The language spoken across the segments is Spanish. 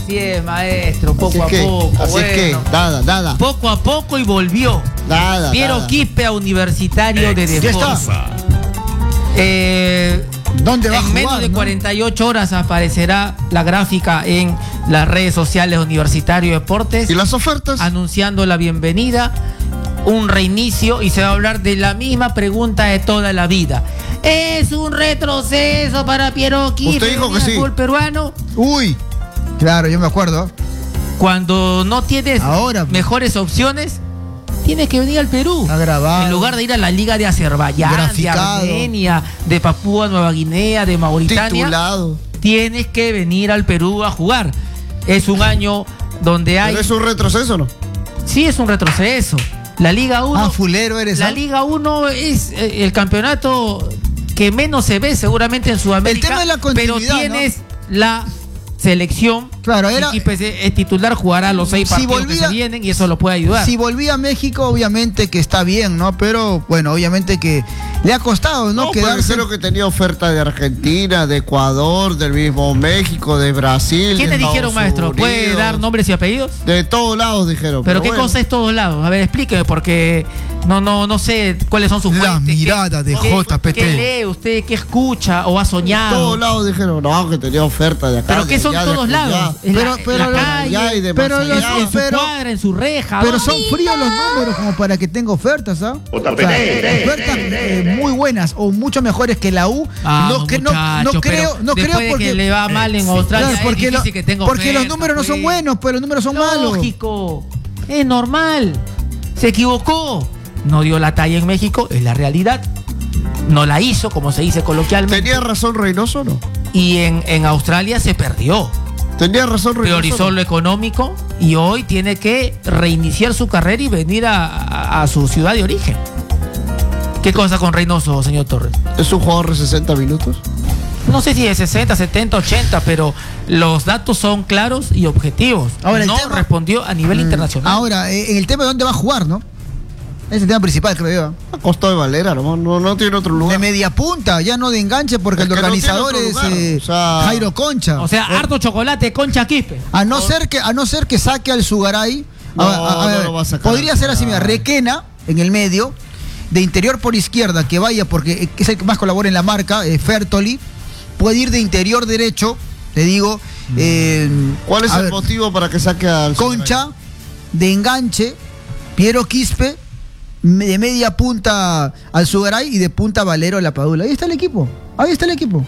Así es, maestro, poco a poco. Así es que, nada. Poco a poco y volvió. Piero Quispe a Universitario de Deportes. ¿Dónde va a en jugar, menos de 48 horas aparecerá la gráfica en las redes sociales de Universitario de Deportes. ¿Y las ofertas? Anunciando la bienvenida, un reinicio, y se va a hablar de la misma pregunta de toda la vida. ¿Es un retroceso para Piero Quispe? Usted dijo que sí. ¿El peruano? Uy, claro, yo me acuerdo. Cuando no tienes mejores opciones, tienes que venir al Perú. Agravado. En lugar de ir a la Liga de Azerbaiyán, Graficado. de Armenia, de Papúa Nueva Guinea, de Mauritania. Titulado. Tienes que venir al Perú a jugar. Es un año donde hay... ¿Pero es un retroceso o no? Sí, es un retroceso. La Liga 1... fulero eres. La Liga 1 es el campeonato que menos se ve seguramente en Sudamérica. El tema de la pero continuidad, tienes la selección. Claro, era... es titular, jugará los 6 partidos que se vienen y eso lo puede ayudar. Si volvía a México, obviamente que está bien, ¿no? Pero, bueno, obviamente que le ha costado, ¿no? Pero creo que tenía oferta de Argentina, de Ecuador, del mismo México, de Brasil. ¿Qué te Estados dijeron, maestro? Unidos. ¿Puede dar nombres y apellidos? De todos lados dijeron. ¿Pero qué cosa es todos lados? A ver, explíqueme, porque no sé cuáles son sus fuentes. La mirada de JPT. ¿Qué lee usted? ¿Qué escucha o ha soñado? De todos lados dijeron, no, que tenía oferta de acá. ¿Pero qué son todos lados? En la calle, en su cuadra, en su reja. Pero son fríos los números como para que tenga ofertas, ¿ah? Ofertas muy buenas o mucho mejores que la U. No creo porque que le va mal en Australia. Claro, porque los números no son buenos, pues los números son malos. Lógico, es normal. Se equivocó. No dio la talla en México, es la realidad. No la hizo, como se dice coloquialmente. ¿Tenía razón Reynoso o no? Y en Australia se perdió. Tenía razón Reynoso. Priorizó lo económico y hoy tiene que reiniciar su carrera y venir a su ciudad de origen. ¿Qué cosa con Reynoso, señor Torres? ¿Es un jugador de 60 minutos? No sé si de 60, 70, 80, pero los datos son claros y objetivos. Ahora, no respondió a nivel internacional. Ahora, en el tema de dónde va a jugar, ¿no? Es el tema principal, creo yo. A Costa de Valera, no tiene otro lugar. De media punta, ya no de enganche, porque el organizador es Jairo Concha. O sea, harto chocolate, Concha Quispe. A no ser que saque al Sugaray. No lo va a sacar. Podría ser así, mira, Requena en el medio, de interior por izquierda, que vaya, porque es el que más colabora en la marca, Fertoli. Puede ir de interior derecho, te digo. ¿Cuál es el motivo para que saque al Concha, de enganche, Piero Quispe, de media punta al Sugaray y de punta Valero La Padula. Ahí está el equipo. Ahí está.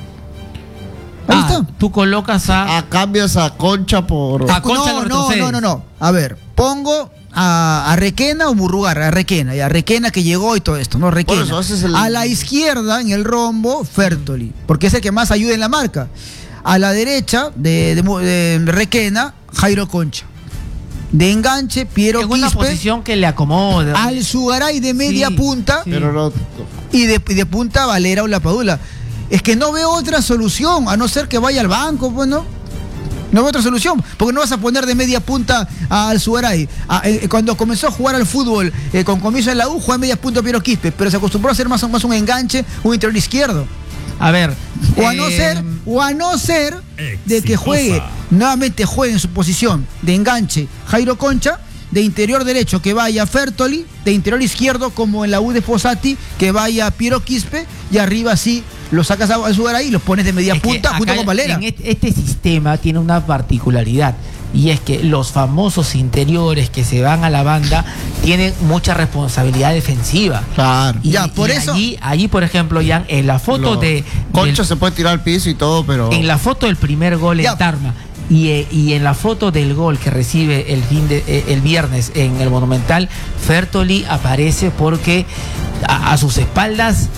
Ahí está. Tú colocas cambias a Concha por... A Concha no. A ver, pongo a Requena o Murrugarra, a Requena que llegó y todo esto, ¿no? Requena. A la izquierda, en el rombo, Fertoli, porque es el que más ayuda en la marca. A la derecha de Requena, Jairo Concha. De enganche, Piero Quispe. Es una posición que le acomoda. Al Sugaray de media punta. Pero no. Y de punta Valera o La Padula. Es que no veo otra solución, a no ser que vaya al banco, pues, ¿no? No veo otra solución, porque no vas a poner de media punta al Sugaray. Cuando comenzó a jugar al fútbol con comienzo en la U, jugaba media punta Piero Quispe, pero se acostumbró a hacer más un enganche, un interior izquierdo. A ver. O a no ser de que nuevamente juegue en su posición de enganche Jairo Concha, de interior derecho que vaya Fertoli, de interior izquierdo como en la U de Fossati que vaya Piero Quispe, y arriba sí lo sacas al Sugaray y lo pones de media punta junto con Valera. Este sistema tiene una particularidad, y es que los famosos interiores que se van a la banda tienen mucha responsabilidad defensiva. Claro. Allí, por ejemplo, Jan, en la foto Concha se puede tirar al piso y todo, pero... En la foto del primer gol en Tarma y en la foto del gol que recibe el viernes en el Monumental, Fertoli aparece porque a sus espaldas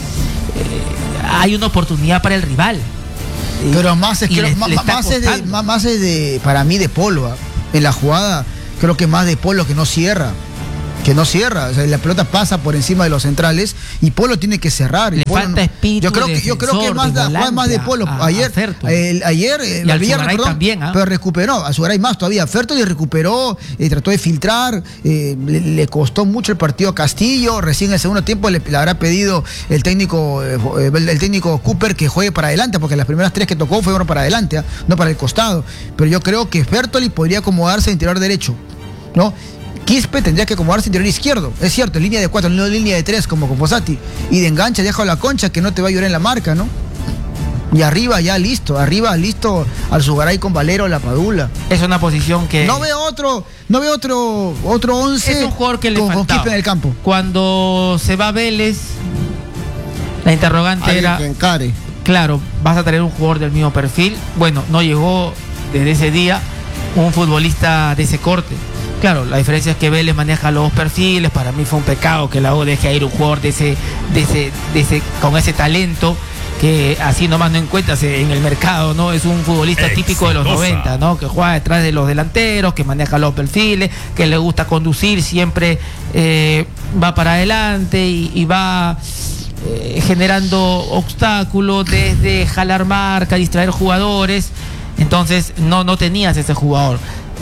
hay una oportunidad para el rival. Pero más es para mí de Polo. En la jugada creo que más de Polo que no cierra. que no cierra, o sea, la pelota pasa por encima de los centrales y Polo tiene que cerrar. Le falta espíritu. Yo creo que más de Polo. Ayer el viernes, también, pero recuperó, a Sugaray más todavía. Fertoli recuperó, trató de filtrar, le costó mucho el partido a Castillo. Recién en el segundo tiempo le habrá pedido el técnico Cooper que juegue para adelante, porque las primeras 3 que tocó fueron para adelante, no para el costado. Pero yo creo que Fertoli podría acomodarse en interior derecho, ¿no? Quispe tendría que acomodarse interior izquierdo, es cierto, en línea de 4, no en línea de 3 como con Fossati. Y de enganche deja la Concha, que no te va a ayudar en la marca, ¿no? Y arriba listo al Sugaray con Valero, la Padula. Es una posición que... No veo otro 11 es un jugador que le faltaba. Con Quispe en el campo. Cuando se va Vélez, la interrogante era... Que encare. Claro, vas a tener un jugador del mismo perfil. Bueno, no llegó desde ese día un futbolista de ese corte. Claro, la diferencia es que Vélez maneja los dos perfiles. Para mí fue un pecado que la U deje ir un jugador con ese talento, que así nomás no encuentras en el mercado, ¿no? Es un futbolista típico de los 90, ¿no? Que juega detrás de los delanteros, que maneja los perfiles, que le gusta conducir, siempre va para adelante y va generando obstáculos desde jalar marca, distraer jugadores. Entonces no tenías ese jugador.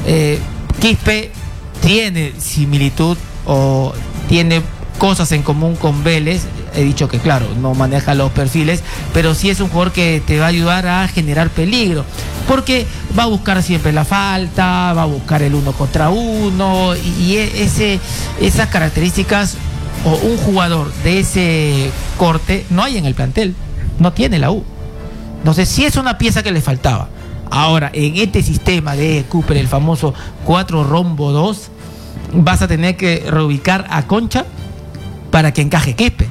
Quispe tiene similitud o tiene cosas en común con Vélez. He dicho que claro, no maneja los perfiles, pero sí es un jugador que te va a ayudar a generar peligro, porque va a buscar siempre la falta, va a buscar el 1 contra 1 y esas características, o un jugador de ese corte no hay en el plantel, no tiene la U. Entonces sí es una pieza que le faltaba. Ahora, en este sistema de Cooper, el famoso 4-2, vas a tener que reubicar a Concha para que encaje Quispe.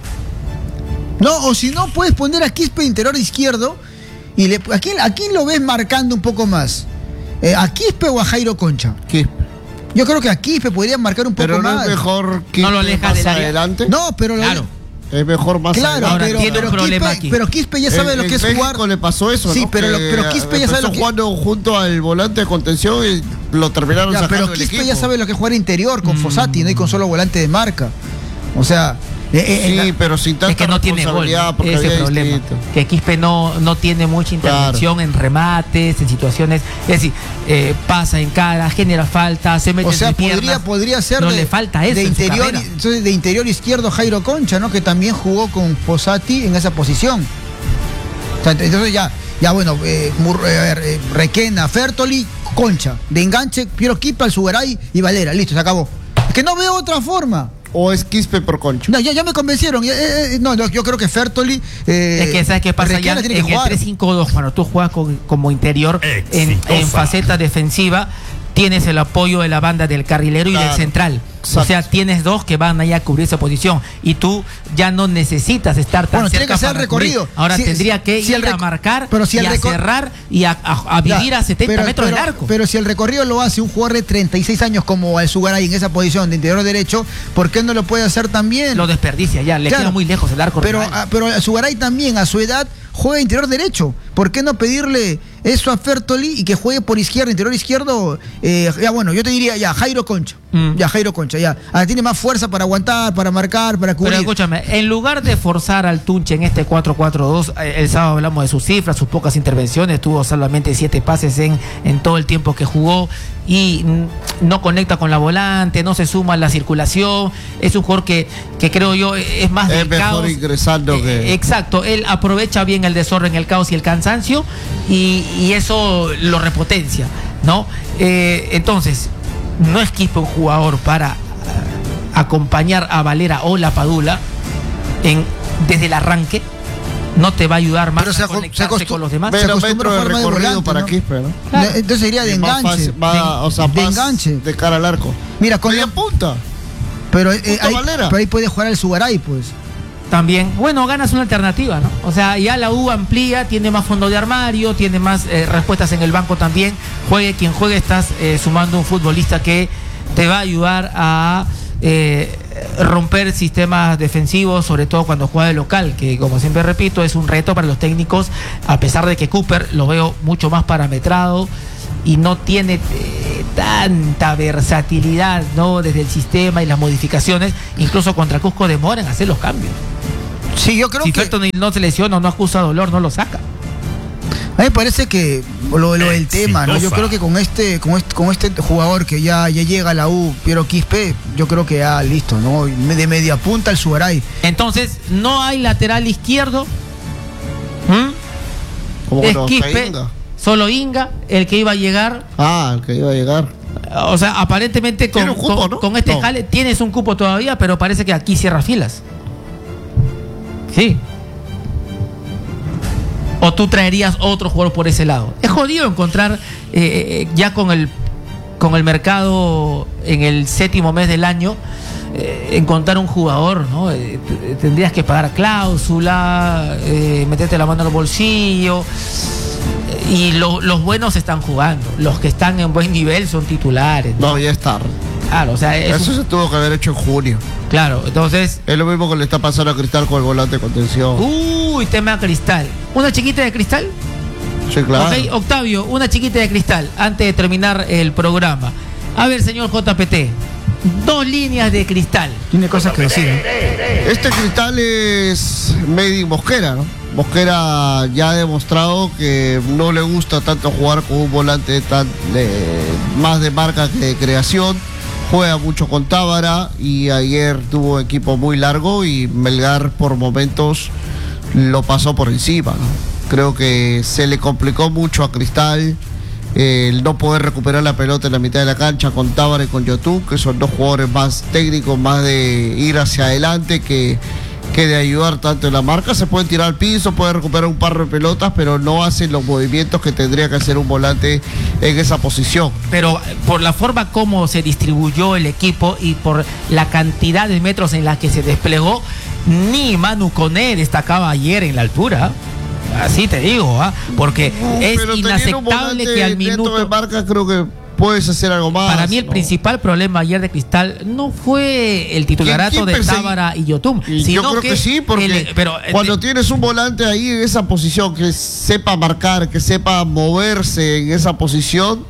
No, o si no, puedes poner a Quispe interior izquierdo y ¿a quién lo ves marcando un poco más? ¿A Quispe o a Jairo Concha? Quispe. Yo creo que a Quispe podrían marcar un poco más. Pero no es mejor Quispe no lo aleja más del área. Adelante. No, pero claro. Es mejor más claro, adelante. Ahora, tiene un problema aquí. Pero Quispe ya sabe lo que es jugar. Le pasó eso, sí, ¿no? pero Quispe ya sabe lo que... jugando junto al volante de contención y lo terminaron sacando pero del Quispe equipo. ya sabe lo que es jugar interior con Fossati, ¿no? Y con solo volante de marca. O sea... sí, pero sin tanta es que no tiene gol, ese problema, que Quispe no tiene mucha intervención en remates, en situaciones, es decir, pasa en cara, genera falta, se mete en piernas, podría ser no le falta eso de interior izquierdo Jairo Concha, ¿no? Que también jugó con Fossati en esa posición. O sea, entonces ya bueno, Requena, Fertoli, Concha, de enganche, Piero Quispe, al Sugaray y Valera, listo, se acabó. Es que no veo otra forma. ¿O es Quispe por Concha? No, ya me convencieron. No, yo creo que Fertoli... es que ¿sabes qué pasa? Ya en el 3-5-2, cuando tú juegas como interior en faceta defensiva, tienes el apoyo de la banda del carrilero y del central. Exacto. O sea, tienes dos que van ahí a cubrir esa posición y tú ya no necesitas estar tan cerca. Tiene que hacer el recorrido. Cubrir. Ahora tendría que ir a marcar y a cerrar y a vivir a 70 metros del arco. Pero si el recorrido lo hace un jugador de 36 años como el Sugaray en esa posición de interior derecho, ¿por qué no lo puede hacer también? Lo desperdicia ya, le queda muy lejos el arco. Pero el Sugaray también a su edad juega interior derecho. ¿Por qué no pedirle eso a Fertoli y que juegue por izquierda, interior izquierdo? Ya bueno, yo te diría Jairo Concha. Jairo Concha, ya. Ahora tiene más fuerza para aguantar, para marcar, para cubrir. Pero escúchame, en lugar de forzar al Tunche en este 4-4-2, el sábado hablamos de sus cifras, sus pocas intervenciones, tuvo solamente 7 pases en todo el tiempo que jugó y no conecta con la volante, no se suma a la circulación. Es un jugador que creo yo es más del caos. Mejor ingresando que... Exacto, él aprovecha bien el desorden, el caos y el cansancio y eso lo repotencia, ¿no? Entonces, no es Quispe un jugador para acompañar a Valera o la Padula desde el arranque. No te va a ayudar más a conectarse con los demás. Menos metro de recorrido para Quispe, ¿no? Claro. Entonces sería de enganche. De enganche. De cara al arco. Mira, con la punta. Pero ahí puede jugar el Sugaray, pues. También, bueno, ganas una alternativa, ¿no? O sea, ya la U amplía, tiene más fondo de armario, tiene más respuestas en el banco también. Juegue quien juegue, estás sumando un futbolista que te va a ayudar a romper sistemas defensivos, sobre todo cuando juega de local, que como siempre repito, es un reto para los técnicos, a pesar de que Cooper lo veo mucho más parametrado y no tiene tanta versatilidad, ¿no? Desde el sistema y las modificaciones, incluso contra Cusco demora en hacer los cambios. Sí, yo creo si que... Si Felton no se lesiona o no acusa dolor, no lo saca. A mí me parece que lo del tema, ¿no? Yo creo que con este jugador que ya llega a la U, Piero Quispe, yo creo que ya listo, ¿no? De media punta al Sugaray. Entonces, no hay lateral izquierdo. Es Quispe, solo Inga, el que iba a llegar. El que iba a llegar. O sea, aparentemente con este jale tienes un cupo todavía, pero parece que aquí cierra filas. Sí. ¿O tú traerías otro jugador por ese lado? Es jodido encontrar ya con el mercado en el 7º mes del año, encontrar un jugador, ¿no? Tendrías que pagar cláusula, meterte la mano al bolsillo. Y los buenos están jugando. Los que están en buen nivel son titulares. No, ya está. Claro, o sea, eso se tuvo que haber hecho en junio. Claro, entonces... Es lo mismo que le está pasando a Cristal con el volante de contención. Uy, tema Cristal. ¿Una chiquita de Cristal? Sí, claro. Ok, Octavio, una chiquita de Cristal antes de terminar el programa. A ver, señor JPT, 2 líneas de Cristal. Tiene cosas que decir. Este Cristal es Medi Mosquera, ¿no? Mosquera ya ha demostrado que no le gusta tanto jugar con un volante más de marca que de creación. Juega mucho con Tábara y ayer tuvo equipo muy largo y Melgar por momentos lo pasó por encima, ¿no? Creo que se le complicó mucho a Cristal el no poder recuperar la pelota en la mitad de la cancha con Tábara y con Yotun, que son 2 jugadores más técnicos, más de ir hacia adelante que de ayudar tanto en la marca. Se pueden tirar al piso, pueden recuperar un par de pelotas, pero no hacen los movimientos que tendría que hacer un volante en esa posición. Pero por la forma como se distribuyó el equipo y por la cantidad de metros en la que se desplegó, ni Manu Koné destacaba ayer en la altura. Así te digo, porque es inaceptable que al minuto de marca creo que puedes hacer algo más. Para mí el principal problema ayer de Cristal no fue el titularato de Tábara y Yotun, sino yo creo que sí, porque cuando tienes un volante ahí en esa posición que sepa marcar, que sepa moverse en esa posición,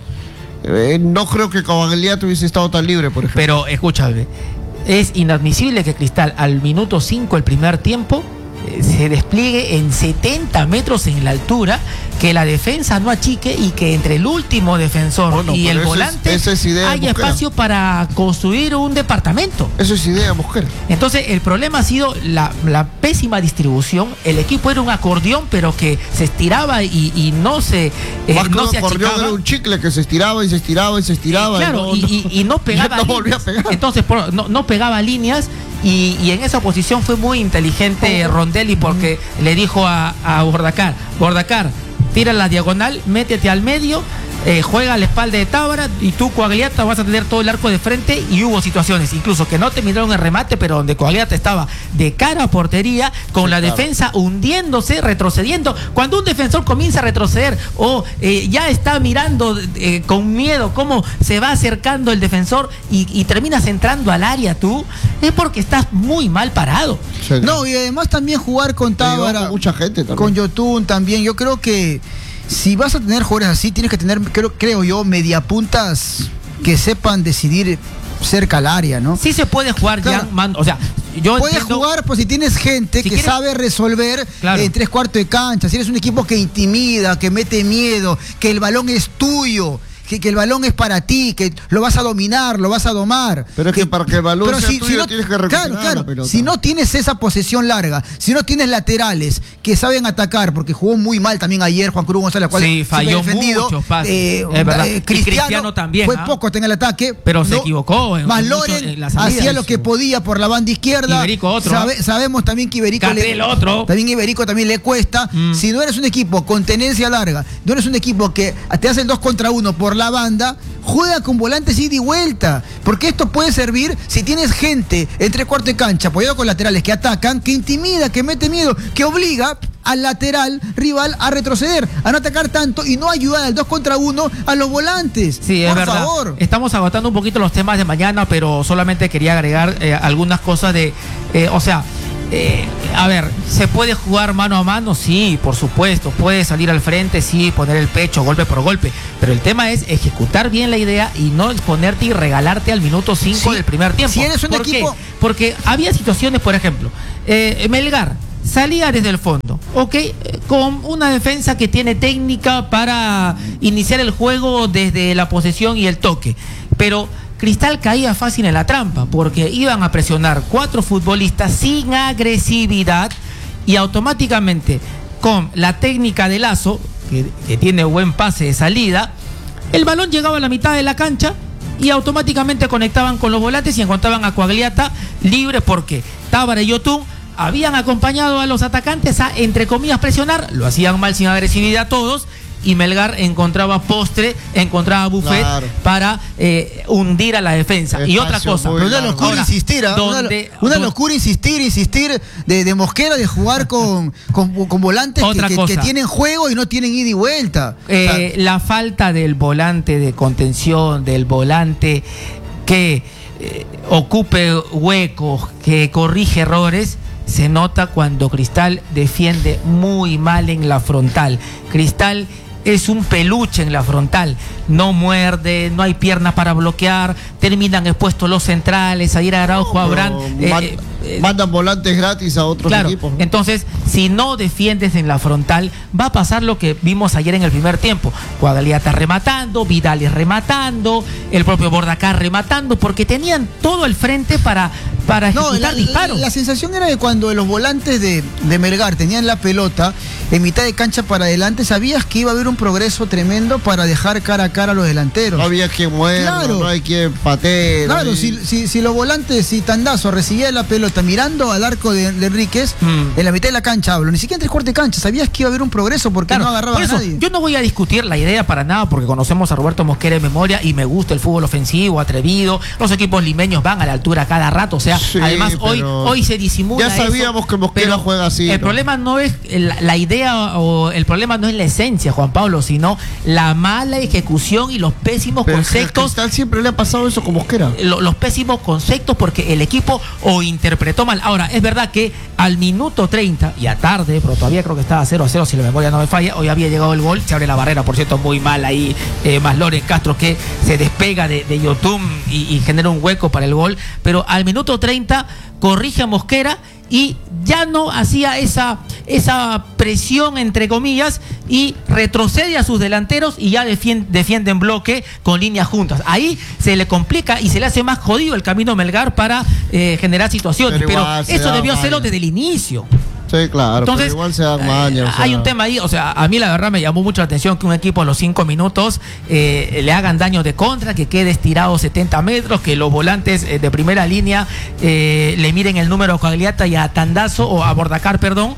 no creo que Cavagliato hubiese estado tan libre, por ejemplo. Pero escúchame, es inadmisible que Cristal al minuto 5 el primer tiempo se despliegue en 70 metros en la altura, que la defensa no achique y que entre el último defensor y el volante haya espacio para construir un departamento. Eso es idea, Mosquera. Entonces el problema ha sido la pésima distribución. El equipo era un acordeón, pero que se estiraba y no se más no que un acordeón era un chicle que se estiraba y se estiraba y se estiraba. Claro, y no pegaba no volvía a pegar. Entonces no pegaba líneas. Y en esa posición fue muy inteligente Rondelli, porque le dijo a Bordacar, tira la diagonal, métete al medio, juega a la espalda de Tábara y tú, Coagliata, vas a tener todo el arco de frente. Y hubo situaciones incluso que no terminaron el remate, pero donde Coagliata estaba de cara a portería, con la defensa hundiéndose, retrocediendo. Cuando un defensor comienza a retroceder o ya está mirando con miedo cómo se va acercando el defensor y terminas entrando al área tú, es porque estás muy mal parado. Sí. No, y además también jugar con Tábara, mucha gente también. Con Yotun también. Yo creo que si vas a tener jugadores así, tienes que tener, creo yo, mediapuntas que sepan decidir cerca al área, ¿no? Sí se puede jugar, claro. O sea, puedes jugar, pues si tienes gente que sabe resolver en 3/4 de cancha, si eres un equipo que intimida, que mete miedo, que el balón es tuyo, que el balón es para ti, que lo vas a dominar, lo vas a domar. Pero es que para que el balón sea tuyo tienes que recuperar la pelota. Si no tienes esa posesión larga, si no tienes laterales que saben atacar, porque jugó muy mal también ayer Juan Cruz González, cual falló muchos pases. Es verdad. Cristiano también. Fue poco en el ataque. Pero se equivocó. Más Loren hacía lo que podía por la banda izquierda. Iberico otro. Sabemos también que Iberico también Iberico también le cuesta. Si no eres un equipo con tenencia larga, no eres un equipo que te hace el 2 contra 1 por la banda, juega con volantes ida y vuelta, porque esto puede servir si tienes gente en 3/4 de cancha apoyado con laterales que atacan, que intimida, que mete miedo, que obliga al lateral rival a retroceder, a no atacar tanto y no ayudar al 2 contra 1 a los volantes. Sí, es verdad. Por favor. Estamos agotando un poquito los temas de mañana, pero solamente quería agregar algunas cosas A ver, ¿se puede jugar mano a mano? Sí, por supuesto. Puede salir al frente, sí, poner el pecho, golpe por golpe. Pero el tema es ejecutar bien la idea y no exponerte y regalarte al minuto 5 del primer tiempo. Si eres un ¿Por equipo... qué? Porque había situaciones, por ejemplo, Melgar salía desde el fondo, ¿ok? Con una defensa que tiene técnica para iniciar el juego desde la posesión y el toque. Pero Cristal caía fácil en la trampa porque iban a presionar 4 futbolistas sin agresividad y automáticamente con la técnica de Lazo, que tiene buen pase de salida, el balón llegaba a la mitad de la cancha y automáticamente conectaban con los volantes y encontraban a Coagliata libre porque Tábara y Yotún habían acompañado a los atacantes a, entre comillas, presionar, lo hacían mal sin agresividad todos, y Melgar encontraba postre, encontraba buffet para hundir a la defensa. Y otra cosa, una locura insistir, una locura insistir de Mosquera de jugar con volantes que tienen juego y no tienen ida y vuelta. La falta del volante de contención, del volante que ocupe huecos, que corrige errores, se nota cuando Cristal defiende muy mal en la frontal. Cristal es un peluche en la frontal, no muerde, no hay piernas para bloquear, terminan expuestos los centrales, Ayer Araujo, Abraham. Mandan volantes gratis a otros equipos, ¿no? Entonces, si no defiendes en la frontal, va a pasar lo que vimos ayer en el primer tiempo. Coagliata rematando, Vidales rematando, el propio Bordacar rematando, porque tenían todo el frente para ejecutar disparos. La sensación era de cuando los volantes de Melgar tenían la pelota en mitad de cancha para adelante, sabías que iba a haber un progreso tremendo para dejar cara a cara a los delanteros. No había quien mueva, no hay quien patee. Claro, si los volantes, si Tandazo recibía la pelota mirando al arco de Enríquez, en la mitad de la cancha hablo, ni siquiera en 3/4 de cancha, sabías que iba a haber un progreso porque no agarraba a nadie. Yo no voy a discutir la idea para nada porque conocemos a Roberto Mosquera de memoria y me gusta el fútbol ofensivo, atrevido, los equipos limeños van a la altura cada rato, o sea, sí, además hoy se disimula. Ya sabíamos eso, que Mosquera juega así. El problema no es la idea o el problema no es la esencia, Juan Pablo, sino la mala ejecución y los pésimos conceptos. Cristal siempre le ha pasado eso con Mosquera. Los pésimos conceptos porque el equipo o interpretó mal. Ahora, es verdad que al minuto 30, y a tarde, pero todavía creo que estaba 0-0, si la memoria no me falla, hoy había llegado el gol, se abre la barrera, por cierto, muy mal ahí, más Loren Castro que se despega de Yotún y genera un hueco para el gol, pero al minuto 30 corrige a Mosquera y ya no hacía esa presión entre comillas y retrocede a sus delanteros y ya defiende en bloque con líneas juntas. Ahí se le complica y se le hace más jodido el camino a Melgar para generar situaciones, pero eso debió hacerlo desde el inicio. Sí, claro. Entonces, pero igual se dan maña, hay un tema ahí, o sea, a mí la verdad me llamó mucho la atención que un equipo a los 5 minutos le hagan daño de contra, que quede estirado 70 metros, que los volantes de primera línea le miren el número a Coagliata y a Tandazo, o a Bordacar, perdón,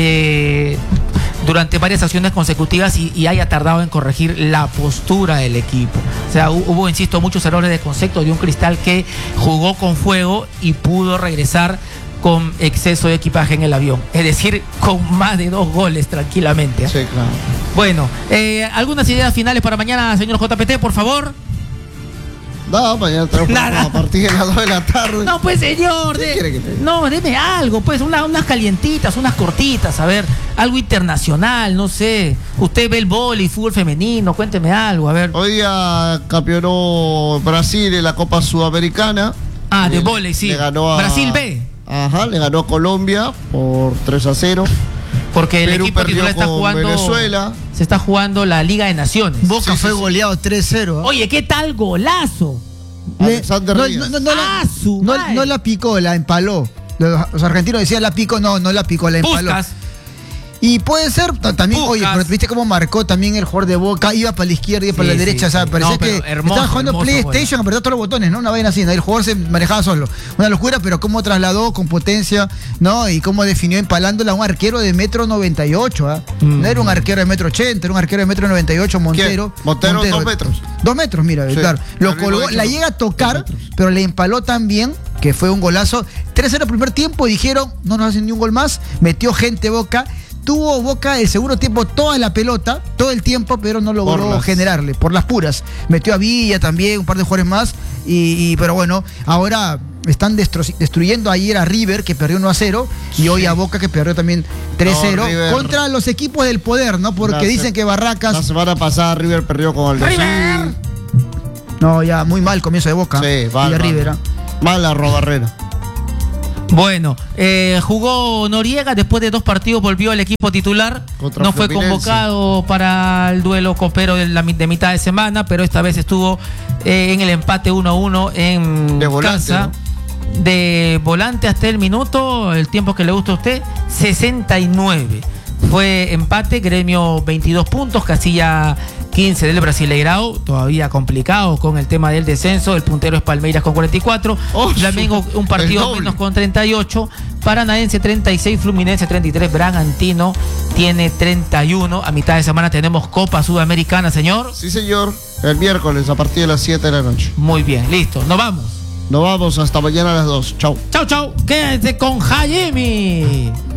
durante varias acciones consecutivas y haya tardado en corregir la postura del equipo. O sea, hubo, insisto, muchos errores de concepto de un Cristal que jugó con fuego y pudo regresar con exceso de equipaje en el avión, es decir, con más de 2 goles tranquilamente. Sí, claro. Bueno, algunas ideas finales para mañana, señor JPT, por favor. No, mañana tenemos a partir de las 2 de la tarde. No, pues señor, deme algo, pues unas calientitas, unas cortitas, a ver, algo internacional, no sé. Usted ve el vóley, fútbol femenino, cuénteme algo, a ver. Hoy día campeonó Brasil en la Copa Sudamericana. De vóley, sí. Le ganó a Brasil B. Ajá, le ganó a Colombia por 3-0. Porque el Perú equipo titular está jugando Venezuela. Se está jugando la Liga de Naciones. Boca fue goleado 3-0. Oye, ¿qué tal golazo? No la picó, la empaló. Los argentinos decían la picó, no la picó, la empaló. Puskas. Y puede ser también, oye, pero viste cómo marcó también el jugador de Boca, iba para la izquierda y para la derecha, o sea, parecía que estaba jugando PlayStation, apretó todos los botones, ¿no? Una vaina así, ¿no? El jugador se manejaba solo. Una locura, pero cómo trasladó con potencia, ¿no? Y cómo definió empalándola a un arquero de 1,98 m, ¿eh? No era un arquero de 1,80 m, era un arquero de 1,98 m, Montero. Montero 2 metros. 2 metros, mira, sí, claro. Lo colgó, la llega a tocar, pero le empaló tan bien que fue un golazo. 3-0 primer tiempo, dijeron, no nos hacen ni un gol más, metió gente Boca. Tuvo Boca el segundo tiempo toda la pelota, todo el tiempo, pero no logró generarle, por las puras. Metió a Villa también, un par de jugadores más, pero bueno, ahora están destruyendo ayer a River, que perdió 1-0, y hoy a Boca, que perdió también 3-0, contra los equipos del poder, ¿no? Porque dicen que Barracas... La semana pasada River perdió con el ¡River! No, ya, muy mal comienzo de Boca. Sí, y de River. Mala Robarrera. Bueno, jugó Noriega, después de 2 partidos volvió al equipo titular. No fue convocado para el duelo copero de mitad de semana, pero esta vez estuvo en el empate 1-1 en casa. ¿No? De volante hasta el minuto, el tiempo que le gusta a usted, 69. Fue empate, Gremio 22 puntos, Casilla 15 del Brasileirao, todavía complicado con el tema del descenso. El puntero es Palmeiras con 44, Flamengo un partido menos con 38, Paranaense 36, Fluminense 33, Bragantino tiene 31. A mitad de semana tenemos Copa Sudamericana, señor. Sí, señor, el miércoles a partir de las 7 de la noche. Muy bien, listo, nos vamos. Nos vamos hasta mañana a las 2. Chau. Chau, chau. Quédense con Jaime.